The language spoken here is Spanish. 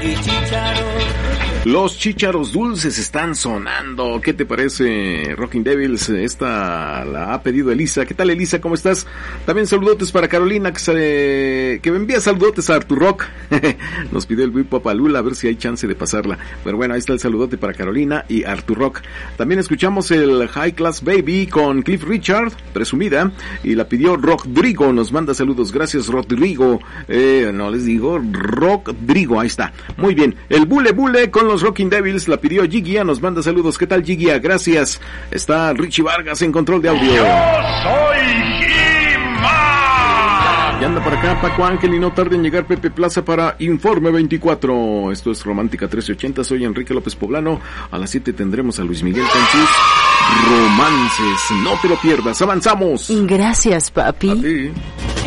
Los chícharos dulces están sonando. ¿Qué te parece, Rocking Devils? Esta la ha pedido Elisa. ¿Qué tal, Elisa? ¿Cómo estás? También saludotes para Carolina, que me envía saludotes a Artur Rock. Nos pidió el Wipapalula, a ver si hay chance de pasarla. Pero bueno, ahí está el saludote para Carolina y Artur Rock. También escuchamos el High Class Baby con Cliff Richard, presumida, y la pidió Rodrigo. Nos manda saludos. Gracias, Rodrigo. No les digo, Rodrigo, ahí está. Muy bien. El Bule Bule con los Rocking Devils la pidió Gigia, nos manda saludos. ¿Qué tal, Gigia? Gracias. Está Richie Vargas en control de audio. ¡Yo soy He-Man! Y anda para acá Paco Ángel y no tarde en llegar Pepe Plaza para Informe 24. Esto es Romántica 1380, soy Enrique López Poblano. A las 7 tendremos a Luis Miguel con sus romances. No te lo pierdas, avanzamos. Gracias, papi. A ti.